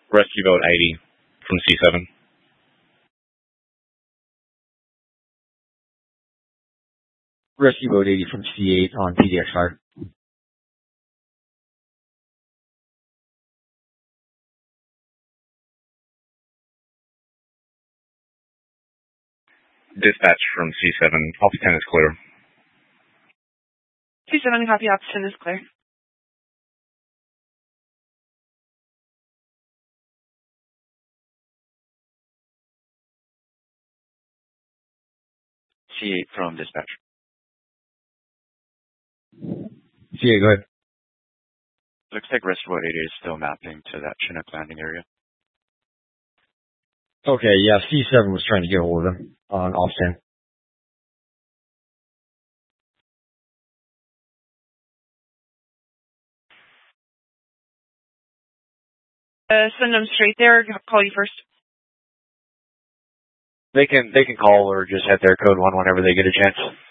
Rescue Boat 80 from C7. Rescue Boat 80 from C8 on PDX5. Dispatch from C7. Alpha 10 is clear. C7, copy. Alpha 10 is clear. C8 from dispatch. C8, go ahead. Looks like Rescue Boat 80 is still mapping to that Chinook landing area. Okay, yeah, C7 was trying to get hold of him on Alpha 10. Send them straight there. Call you first. They can call or just hit their code 1 whenever they get a chance.